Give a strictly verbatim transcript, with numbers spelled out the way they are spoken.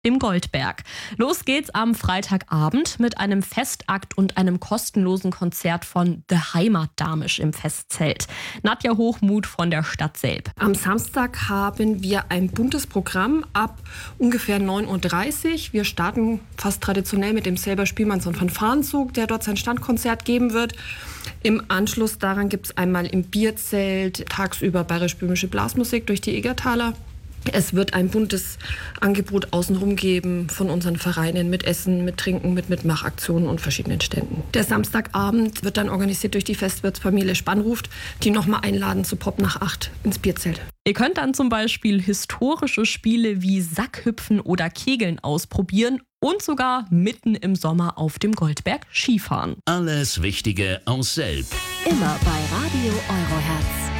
dem Goldberg. Los geht's am Freitagabend mit einem Festakt und einem kostenlosen Konzert von The Heimatdamisch im Festzelt. Nadja Hochmuth von der Stadt Selb. Am Samstag haben wir ein buntes Programm ab ungefähr neun Uhr dreißig. Wir starten fast traditionell mit dem Selber Spielmanns- und Fanfarenzug, der dort sein Standkonzert geben wird. Im Anschluss daran gibt es einmal im Bierzelt tagsüber bayerisch-böhmische Blasmusik durch die Egertaler. Es wird ein buntes Angebot außenrum geben von unseren Vereinen mit Essen, mit Trinken, mit Mitmachaktionen und verschiedenen Ständen. Der Samstagabend wird dann organisiert durch die Festwirtsfamilie Spannruft, die nochmal einladen zu Pop nach acht ins Bierzelt. Ihr könnt dann zum Beispiel historische Spiele wie Sackhüpfen oder Kegeln ausprobieren und sogar mitten im Sommer auf dem Goldberg Skifahren. Alles Wichtige aus Selb. Immer bei Radio Eurohertz.